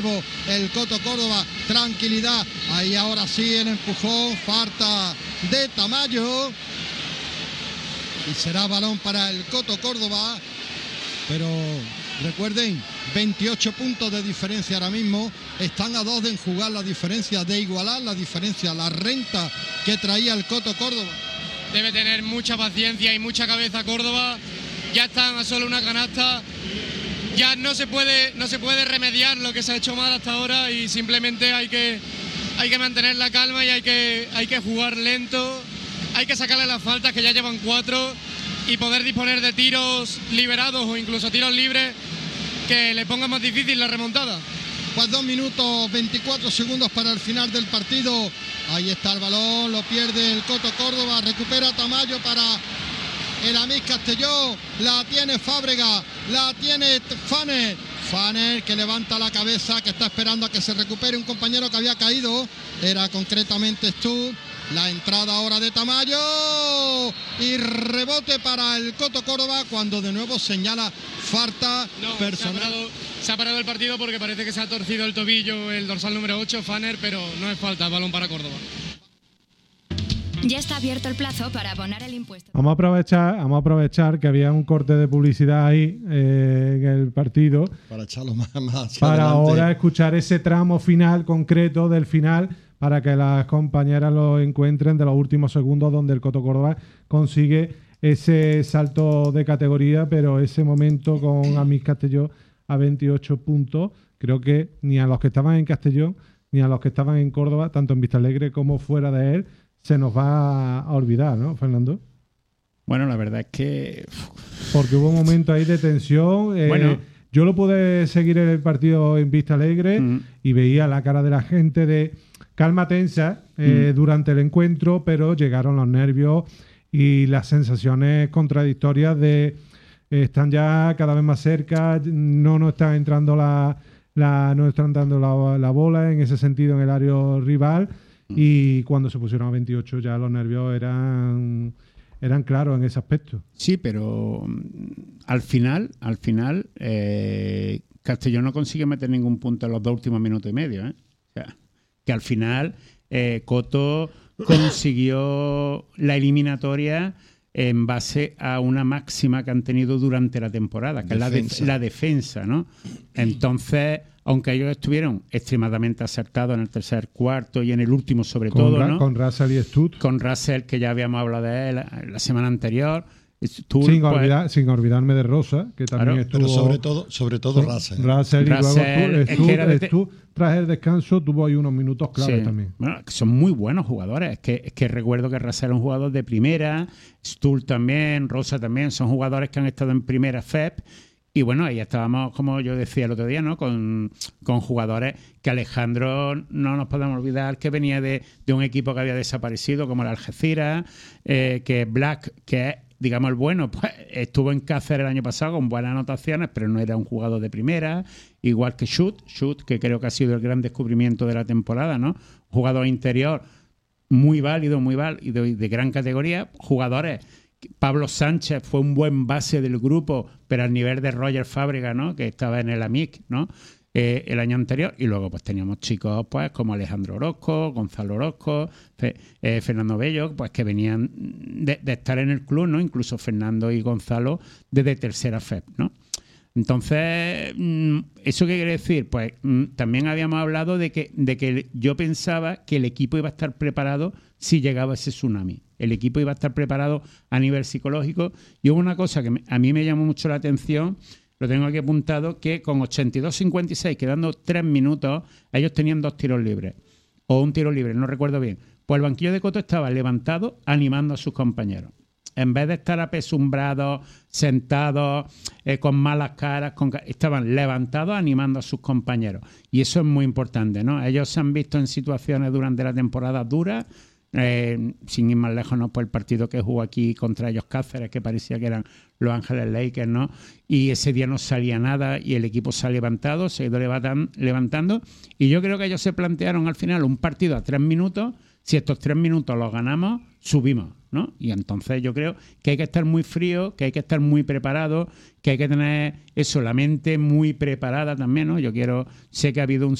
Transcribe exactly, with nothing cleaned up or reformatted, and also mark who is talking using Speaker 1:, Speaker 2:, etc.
Speaker 1: el Coto Córdoba, tranquilidad, ahí ahora sí el empujón, falta de Tamayo y será balón para el Coto Córdoba, pero recuerden, veintiocho puntos de diferencia ahora mismo, están a dos de enjugar la diferencia, de igualar la diferencia, la renta que traía el Coto Córdoba.
Speaker 2: Debe tener mucha paciencia y mucha cabeza Córdoba, ya están a solo una canasta. Ya no se puede no se puede remediar lo que se ha hecho mal hasta ahora y simplemente hay que hay que mantener la calma y hay que hay que jugar lento, hay que sacarle las faltas que ya llevan cuatro y poder disponer de tiros liberados o incluso tiros libres que le pongan más difícil la remontada.
Speaker 1: Pues dos minutos veinticuatro segundos para el final del partido. Ahí está el balón, lo pierde el Coto Córdoba, recupera Tamayo para el Amís Castelló, la tiene Fábrega, la tiene Faner, Faner que levanta la cabeza, que está esperando a que se recupere un compañero que había caído, era concretamente Stu, la entrada ahora de Tamayo y rebote para el Coto Córdoba cuando de nuevo señala falta
Speaker 2: no,
Speaker 1: personal.
Speaker 2: Se ha, parado, se ha parado el partido porque parece que se ha torcido el tobillo el dorsal número ocho, Faner, pero no es falta, balón para Córdoba.
Speaker 3: Ya está abierto el plazo para abonar el impuesto.
Speaker 4: Vamos a aprovechar, vamos a aprovechar que había un corte de publicidad ahí eh, en el partido.
Speaker 1: Para echarlo más, más
Speaker 4: Para
Speaker 1: adelante.
Speaker 4: ahora escuchar ese tramo final concreto del final para que las compañeras lo encuentren de los últimos segundos donde el Coto Córdoba consigue ese salto de categoría, pero ese momento con Amís Castelló a veintiocho puntos, creo que ni a los que estaban en Castellón ni a los que estaban en Córdoba, tanto en Vistalegre como fuera de él, se nos va a olvidar, ¿no, Fernando?
Speaker 5: Bueno, la verdad es que...
Speaker 4: Porque hubo un momento ahí de tensión. Eh,
Speaker 5: bueno.
Speaker 4: Yo lo pude seguir en el partido en Vistalegre mm. y veía la cara de la gente de calma tensa eh, mm. durante el encuentro, pero llegaron los nervios y las sensaciones contradictorias de eh, están ya cada vez más cerca, no nos está entrando la, la, no está entrando la, la bola en ese sentido en el área rival. Y cuando se pusieron a veintiocho ya los nervios eran eran claros en ese aspecto.
Speaker 5: Sí, pero al final, al final, eh, Castellón no consigue meter ningún punto en los dos últimos minutos y medio, ¿eh? O sea, que al final eh, Coto consiguió la eliminatoria en base a una máxima que han tenido durante la temporada, que defensa. es la, de, la defensa, ¿no? Entonces, aunque ellos estuvieron extremadamente acertados en el tercer cuarto y en el último sobre
Speaker 4: con
Speaker 5: todo,
Speaker 4: Ra-
Speaker 5: ¿no?
Speaker 4: Con Russell y Stud.
Speaker 5: Con Russell, que ya habíamos hablado de él la, la semana anterior. Stud,
Speaker 4: sin,
Speaker 5: pues,
Speaker 4: olvidar, sin olvidarme de Rosa, que también
Speaker 5: claro,
Speaker 4: estuvo...
Speaker 1: Pero sobre todo, sobre todo Russell.
Speaker 4: Russell y
Speaker 5: Russell,
Speaker 4: luego
Speaker 5: es
Speaker 4: Stud,
Speaker 5: que era de te-
Speaker 4: Stud, tras el descanso, tuvo ahí unos minutos clave
Speaker 5: sí.
Speaker 4: también.
Speaker 5: Bueno, son muy buenos jugadores. Es que, es que recuerdo que Russell es un jugador de primera, Stud también, Rosa también, son jugadores que han estado en primera F E P. Y bueno, ahí estábamos, como yo decía el otro día, ¿no? Con, con jugadores que Alejandro, no nos podemos olvidar, que venía de, de un equipo que había desaparecido, como el Algeciras, eh, que Black, que es, digamos, el bueno, pues estuvo en Cáceres el año pasado con buenas anotaciones, pero no era un jugador de primera. Igual que Shoot, Shoot, que creo que ha sido el gran descubrimiento de la temporada, ¿no? Jugador interior muy válido, muy válido y de gran categoría. Jugadores... Pablo Sánchez fue un buen base del grupo, pero al nivel de Roger Fábrega, ¿no? Que estaba en el AMIC, ¿no? Eh, el año anterior. Y luego pues teníamos chicos pues como Alejandro Orozco, Gonzalo Orozco, Fe, eh, Fernando Bello, pues que venían de, de estar en el club, ¿no? Incluso Fernando y Gonzalo desde tercera F E P, ¿no? Entonces, ¿eso qué quiere decir? Pues también habíamos hablado de que, de que yo pensaba que el equipo iba a estar preparado si llegaba ese tsunami. El equipo iba a estar preparado a nivel psicológico. Y hubo una cosa que a mí me llamó mucho la atención, lo tengo aquí apuntado, que con ochenta y dos cincuenta y seis, quedando tres minutos, ellos tenían dos tiros libres. O un tiro libre, no recuerdo bien. Pues el banquillo de Coto estaba levantado animando a sus compañeros. En vez de estar apesumbrados, sentados, eh, con malas caras, con, estaban levantados animando a sus compañeros. Y eso es muy importante, ¿no? Ellos se han visto en situaciones durante la temporada duras, eh, sin ir más lejos, ¿no? Pues el partido que jugó aquí contra ellos Cáceres, que parecía que eran Los Ángeles Lakers, ¿no? Y ese día no salía nada y el equipo se ha levantado, se ha ido levantando. Y yo creo que ellos se plantearon al final un partido a tres minutos. Si estos tres minutos los ganamos, subimos. ¿no? Y entonces yo creo que hay que estar muy frío, que hay que estar muy preparado, que hay que tener eso, la mente muy preparada también, ¿no? Yo quiero, sé que ha habido un